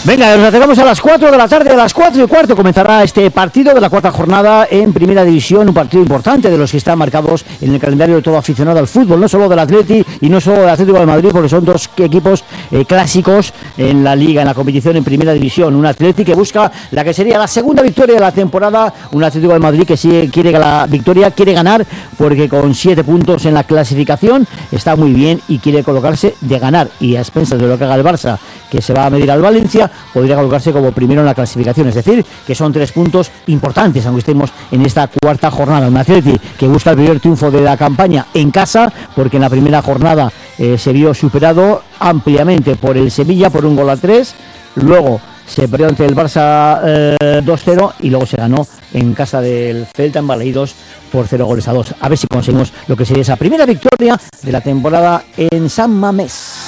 Venga, nos acercamos a las 4 de la tarde, a las 4:15 comenzará este partido de la cuarta jornada en Primera División, un partido importante de los que están marcados en el calendario de todo aficionado al fútbol, no solo del Atleti y no solo del Atlético de Madrid, porque son dos equipos clásicos en la liga, en la competición en Primera División. Un Atleti que busca la que sería la segunda victoria de la temporada, un Atlético de Madrid que sí quiere la victoria, quiere ganar, porque con 7 puntos en la clasificación está muy bien y quiere colocarse de ganar, y a expensas de lo que haga el Barça, que se va a medir al Valencia, podría colocarse como primero en la clasificación. Es decir, que son 3 puntos importantes, aunque estemos en esta cuarta jornada. Un Atleti que busca el primer triunfo de la campaña en casa, porque en la primera jornada se vio superado ampliamente por el Sevilla por 1-3, luego se perdió ante el Barça 2-0 y luego se ganó en casa del Celta en Baleidos por 0-2. A ver si conseguimos lo que sería esa primera victoria de la temporada en San Mamés.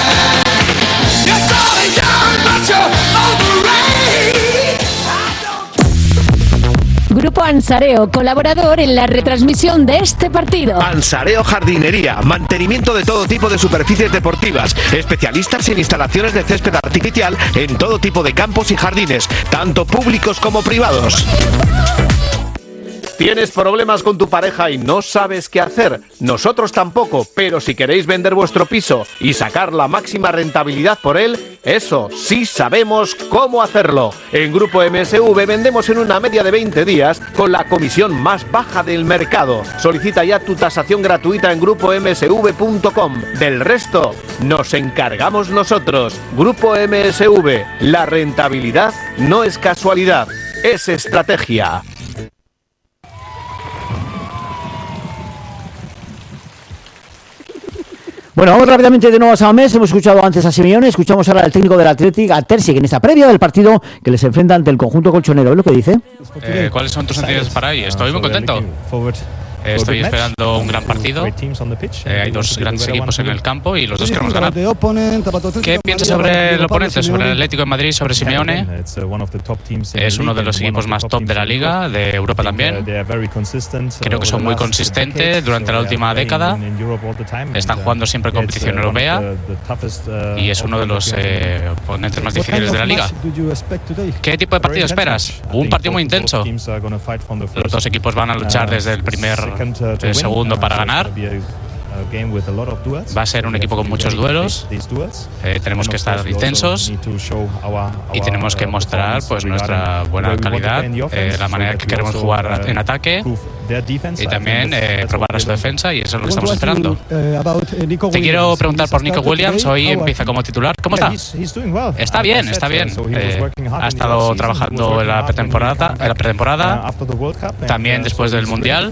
Grupo Ansareo, colaborador en la retransmisión de este partido. Ansareo Jardinería, mantenimiento de todo tipo de superficies deportivas, especialistas en instalaciones de césped artificial en todo tipo de campos y jardines, tanto públicos como privados. ¿Tienes problemas con tu pareja y no sabes qué hacer? Nosotros tampoco, pero si queréis vender vuestro piso y sacar la máxima rentabilidad por él, eso sí sabemos cómo hacerlo. En Grupo MSV vendemos en una media de 20 días con la comisión más baja del mercado. Solicita ya tu tasación gratuita en grupomsv.com. Del resto, nos encargamos nosotros. Grupo MSV, la rentabilidad no es casualidad, es estrategia. Bueno, vamos rápidamente de nuevo a San Mamés. Hemos escuchado antes a Simeone, escuchamos ahora al técnico del Athletic, a Terzic, en esta previa del partido que les enfrenta ante el conjunto colchonero. ¿Es lo que dice? ¿Cuáles son tus sentidos para ahí? Estoy muy contento. Estoy esperando un gran partido. Hay dos grandes equipos en el campo y los dos queremos ganar. ¿Qué piensas sobre el oponente, sobre el Atlético de Madrid, sobre Simeone? Es uno de los equipos más top de la liga, de Europa también. Creo que son muy consistentes durante la última década. Están jugando siempre competición europea y es uno de los oponentes más difíciles de la liga. ¿Qué tipo de partido esperas? Un partido muy intenso. Los dos equipos van a luchar desde el segundo para ganar. Va a ser un equipo con muchos duelos. Tenemos que estar intensos y tenemos que mostrar pues nuestra buena calidad, la manera que queremos jugar en ataque y también probar a su defensa, y eso es lo que estamos esperando. Te quiero preguntar por Nico Williams. Hoy empieza como titular. ¿Cómo está? Está bien, está bien. Ha estado trabajando en la pretemporada, también después del Mundial.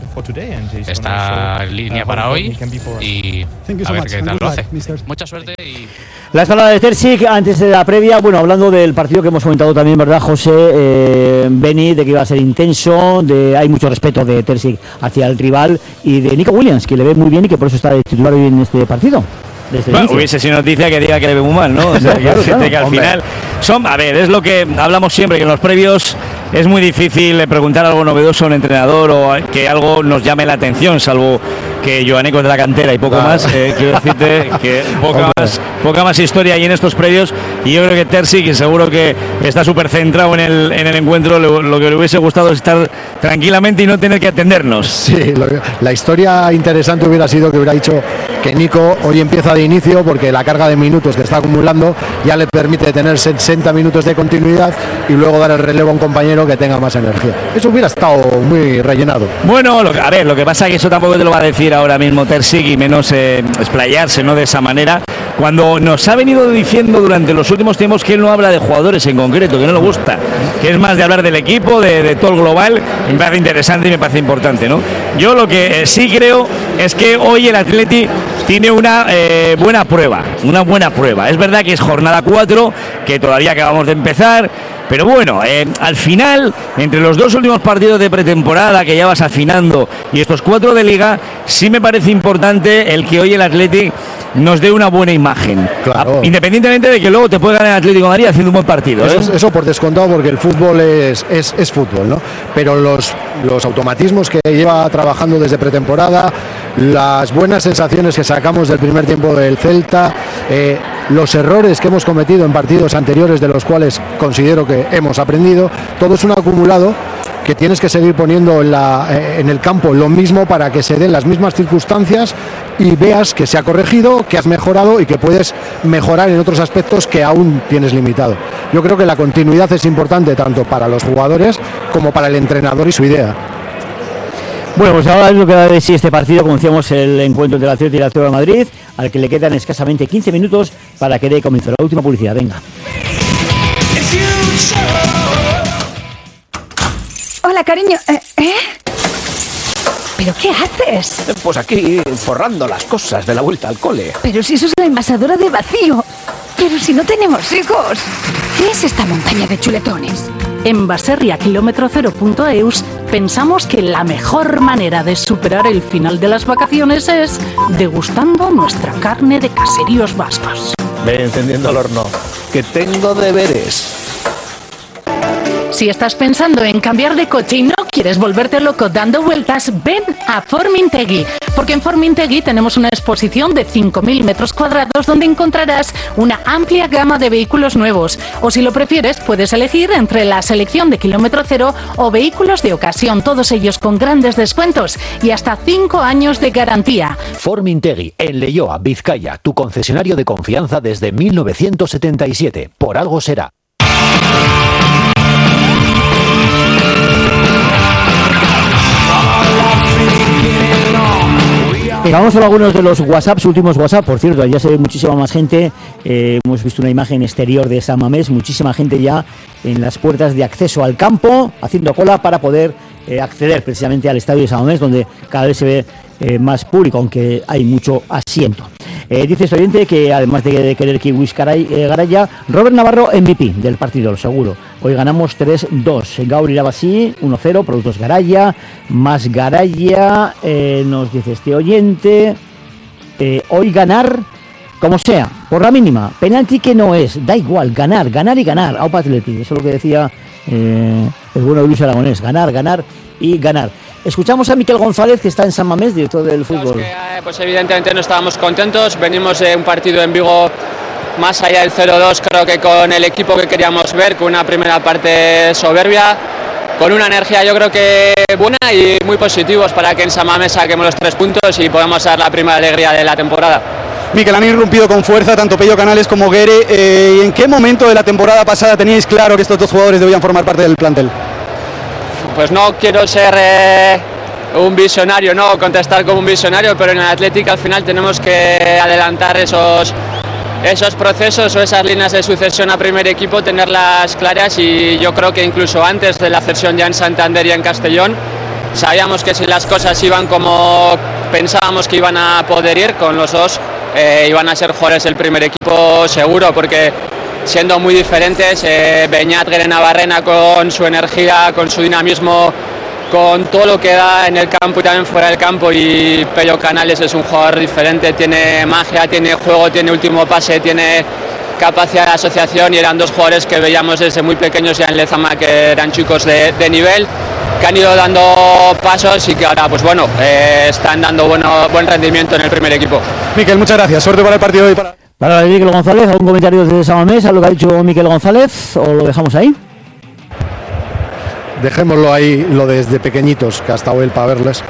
Está en línea para hoy y a ver qué tal lo hace. Mucha suerte. La escalada de Terzic antes de la previa, bueno, hablando del partido que hemos comentado también, ¿verdad, José? Beni, de que iba a ser intenso, hay mucho respeto de Terzic hacia el rival, y de Nico Williams, que le ve muy bien y que por eso está de titular hoy en este partido. Bueno, hubiese sido noticia que diga que le ve muy mal, ¿no? O sea, claro, que al final es lo que hablamos siempre, que en los previos es muy difícil preguntar algo novedoso a un entrenador o que algo nos llame la atención, salvo que Joaneco es de la cantera y poco más. Quiero decirte que poca más historia hay en estos previos, y yo creo que Terzic, seguro que está súper centrado en el encuentro, lo que le hubiese gustado es estar tranquilamente y no tener que atendernos. Sí, la historia interesante hubiera sido que hubiera dicho que Nico hoy empieza de inicio porque la carga de minutos que está acumulando ya le permite tener 60 minutos de continuidad y luego dar el relevo a un compañero que tenga más energía. Eso hubiera estado muy rellenado. Bueno, lo que pasa es que eso tampoco te lo va a decir ahora mismo Terzic, y menos explayarse, ¿no?, de esa manera, cuando nos ha venido diciendo durante los últimos tiempos que él no habla de jugadores en concreto, que no le gusta, que es más de hablar del equipo, de todo el global. Me parece interesante y me parece importante, ¿no? Yo lo que sí creo es que hoy el Atleti tiene una buena prueba. Es verdad que es jornada 4, que todavía acabamos de empezar, Pero bueno, al final, entre los 2 últimos partidos de pretemporada que ya vas afinando y estos 4 de Liga, sí me parece importante el que hoy el Athletic nos dé una buena imagen. Claro. Independientemente de que luego te pueda ganar el Atlético de Madrid haciendo un buen partido. Eso por descontado, porque el fútbol es fútbol, ¿no? Pero los automatismos que lleva trabajando desde pretemporada, las buenas sensaciones que sacamos del primer tiempo del Celta, los errores que hemos cometido en partidos anteriores, de los cuales considero que hemos aprendido, todo es un acumulado que tienes que seguir poniendo en el campo lo mismo para que se den las mismas circunstancias y veas que se ha corregido, que has mejorado y que puedes mejorar en otros aspectos que aún tienes limitado. Yo creo que la continuidad es importante tanto para los jugadores como para el entrenador y su idea. Bueno, pues ahora es lo que va a decir este partido, como decíamos, el encuentro entre el Atlético y el Atlético de Madrid, al que le quedan escasamente 15 minutos para que dé comienzo. La última publicidad, venga. Hola, cariño. ¿Pero qué haces? Pues aquí, forrando las cosas de la vuelta al cole. Pero si eso es la envasadora de vacío. Pero si no tenemos hijos. ¿Qué es esta montaña de chuletones? En baserriakilómetro0.eus pensamos que la mejor manera de superar el final de las vacaciones es degustando nuestra carne de caseríos vascos. Ve encendiendo el horno, que tengo deberes. Si estás pensando en cambiar de coche y no quieres volverte loco dando vueltas, ven a Formintegui. Porque en Formintegui tenemos una exposición de 5.000 metros cuadrados donde encontrarás una amplia gama de vehículos nuevos. O si lo prefieres, puedes elegir entre la selección de kilómetro cero o vehículos de ocasión, todos ellos con grandes descuentos y hasta 5 años de garantía. Formintegui, en Leioa, Vizcaya, tu concesionario de confianza desde 1977. Por algo será. Vamos a algunos de los WhatsApps, últimos WhatsApp. Por cierto, ya se ve muchísima más gente. Hemos visto una imagen exterior de San Mamés, muchísima gente ya en las puertas de acceso al campo, haciendo cola para poder acceder precisamente al estadio de San Mamés, donde cada vez se ve más público, aunque hay mucho asiento. Dice este oyente que además de querer kiwis Garaya, Robert Navarro MVP del partido, seguro. Hoy ganamos 3-2. Gauri Rabasí 1-0, productos Garaya, más Garaya, nos dice este oyente. Hoy ganar como sea, por la mínima. Penalti que no es, da igual, ganar y ganar. Aupa Athletic, eso es lo que decía el bueno de Luis Aragonés, ganar y ganar. Escuchamos a Miquel González, que está en San Mamés, director del fútbol. Pues evidentemente no estábamos contentos, venimos de un partido en Vigo más allá del 0-2, creo que con el equipo que queríamos ver, con una primera parte soberbia, con una energía yo creo que buena y muy positivos para que en San Mamés saquemos los 3 puntos y podamos dar la primera alegría de la temporada. Miquel, han irrumpido con fuerza tanto Pello Canales como Guere. ¿En qué momento de la temporada pasada teníais claro que estos 2 jugadores debían formar parte del plantel? Pues no quiero ser un visionario, no contestar como un visionario, pero en el Athletic al final tenemos que adelantar esos procesos o esas líneas de sucesión a primer equipo, tenerlas claras, y yo creo que incluso antes de la cesión ya en Santander y en Castellón sabíamos que si las cosas iban como pensábamos que iban a poder ir con los dos, iban a ser jugadores del primer equipo seguro, porque siendo muy diferentes, Beñat Navarrena con su energía, con su dinamismo, con todo lo que da en el campo y también fuera del campo, y Pello Canales es un jugador diferente, tiene magia, tiene juego, tiene último pase, tiene capacidad de asociación, y eran 2 jugadores que veíamos desde muy pequeños ya en Lezama, que eran chicos de nivel, que han ido dando pasos y que ahora pues bueno, están dando buen rendimiento en el primer equipo. Miquel, muchas gracias, suerte para el partido de hoy. Para Miquel González, ¿algún comentario desde San Mamés a lo que ha dicho Miquel González o lo dejamos ahí? Dejémoslo ahí, lo desde pequeñitos, que ha estado él para verles.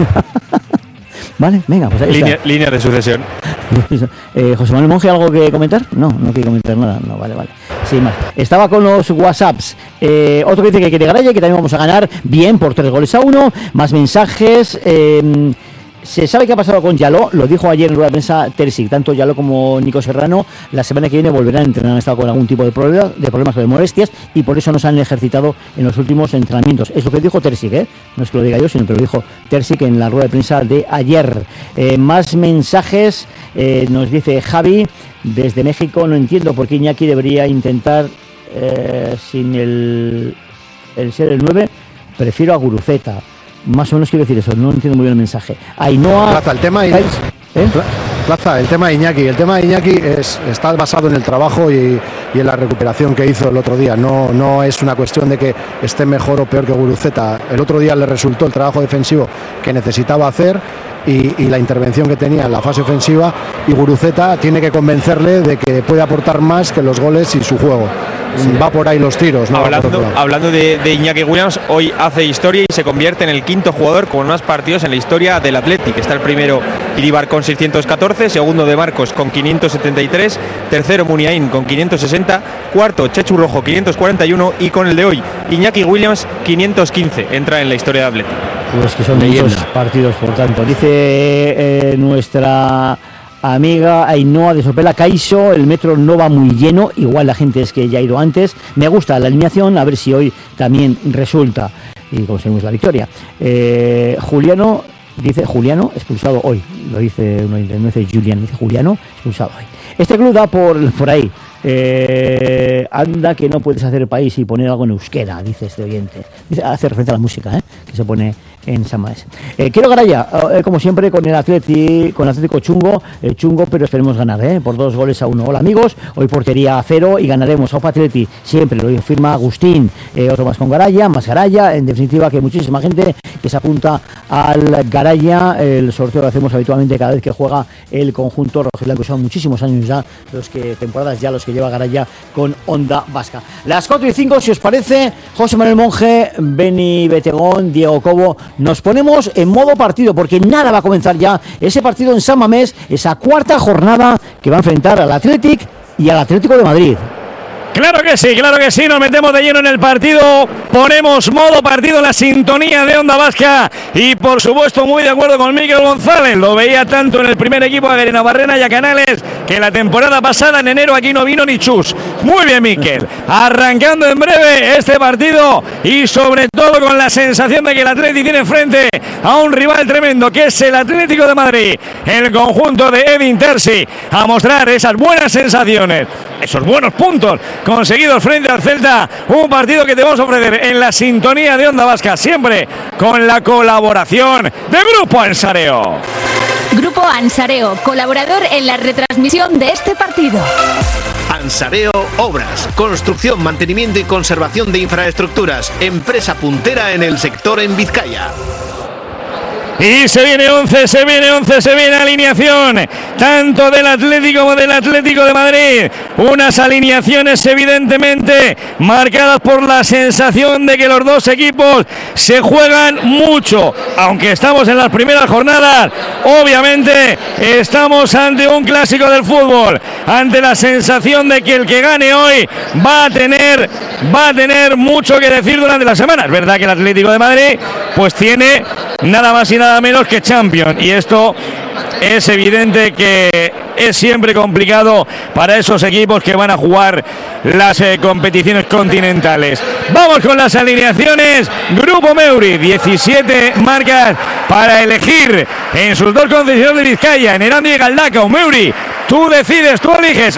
Vale, venga, pues ahí está. Línea de sucesión. José Manuel Monge, ¿algo que comentar? No quiere comentar nada. No, vale. Sin más. Estaba con los WhatsApps. Otro que dice que quiere Garaya, que también vamos a ganar bien por 3-1. Más mensajes. Se sabe qué ha pasado con Yaló, lo dijo ayer en rueda de prensa Terzic, tanto Yaló como Nico Serrano la semana que viene volverán a entrenar, han estado con algún tipo de problemas o de molestias, y por eso no se han ejercitado en los últimos entrenamientos. Es lo que dijo Terzic, no es que lo diga yo, sino que lo dijo Terzic en la rueda de prensa de ayer. Más mensajes, nos dice Javi desde México, no entiendo por qué Iñaki debería intentar sin el ser el 9, prefiero a Guruceta. Más o menos quiero decir eso, no entiendo muy bien el mensaje. Ainhoa... Plaza, el tema Plaza, el tema de Iñaki. El tema de Iñaki está basado en el trabajo y en la recuperación que hizo el otro día. No es una cuestión de que esté mejor o peor que Guruceta. El otro día le resultó el trabajo defensivo que necesitaba hacer y la intervención que tenía en la fase ofensiva, y Guruceta tiene que convencerle de que puede aportar más que los goles y su juego. Sí. Va por ahí los tiros, ¿no? Hablando de Iñaki Williams, hoy hace historia y se convierte en el quinto jugador con más partidos en la historia del Athletic. Está el primero Iribar con 614, segundo De Marcos con 573, tercero Muniain con 560, cuarto Chechu Rojo 541 y con el de hoy Iñaki Williams 515. Entra en la historia de Athletic. Pues que son muchos partidos, por tanto. Dice nuestra amiga Ainhoa de Sopela Caixo, el metro no va muy lleno, igual la gente es que ya ha ido antes. Me gusta la alineación, a ver si hoy también resulta y conseguimos la victoria. Juliano, dice Juliano, expulsado hoy, lo dice uno, no dice Julián, dice Juliano, expulsado hoy. Este club da por ahí. Anda que no puedes hacer el país y poner algo en euskera, dice este oyente. Hace referencia a la música, que se pone en San Maes. Quiero Garaya, como siempre, con el Atlético chungo, pero esperemos ganar, por 2-1. Hola amigos, hoy portería 0 y ganaremos. Opa Atleti, siempre lo firma Agustín. Otro más con Garaya, más Garaya. En definitiva, que muchísima gente que se apunta al Garaya. El sorteo lo hacemos habitualmente cada vez que juega el conjunto rojiblanco. Son muchísimos años ya, temporadas ya los que lleva Garaya con Onda Vasca. Las 4:05, si os parece, José Manuel Monge, Beni Betegón, Diego Cobo. Nos ponemos en modo partido porque nada va a comenzar ya ese partido en San Mamés, esa cuarta jornada que va a enfrentar al Athletic y al Atlético de Madrid. Claro que sí, nos metemos de lleno en el partido, ponemos modo partido en la sintonía de Onda Vasca y por supuesto muy de acuerdo con Miquel González, lo veía tanto en el primer equipo a Garena Barrena y a Canales, que la temporada pasada en enero aquí no vino ni chus. Muy bien Miquel, arrancando en breve este partido y sobre todo con la sensación de que el Atleti tiene frente a un rival tremendo que es el Atlético de Madrid, el conjunto de Edin Terzi, a mostrar esas buenas sensaciones, esos buenos puntos conseguidos frente al Celta, un partido que te vamos a ofrecer en la sintonía de Onda Vasca, siempre con la colaboración de Grupo Ansareo. Grupo Ansareo, colaborador en la retransmisión de este partido. Ansareo Obras, construcción, mantenimiento y conservación de infraestructuras, empresa puntera en el sector en Vizcaya. Y se viene 11, se viene alineación, tanto del Atlético como del Atlético de Madrid. Unas alineaciones evidentemente marcadas por la sensación de que los dos equipos se juegan mucho. Aunque estamos en las primeras jornadas, obviamente estamos ante un clásico del fútbol, ante la sensación de que el que gane hoy va a tener mucho que decir durante la semana. Es verdad que el Atlético de Madrid pues tiene nada más y nada menos que Champions, y esto es evidente que es siempre complicado para esos equipos que van a jugar las competiciones continentales. Vamos con las alineaciones. Grupo Meuri, 17 marcas para elegir en sus dos concesionarios de Vizcaya, en Erandio y Galdacao. Meuri, tú decides, tú eliges